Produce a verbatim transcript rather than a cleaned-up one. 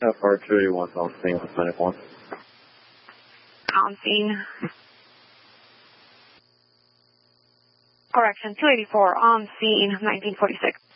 F R two eighty-one on scene, Hispanic one. On scene. Correction, two eighty-four on scene, nineteen forty-six.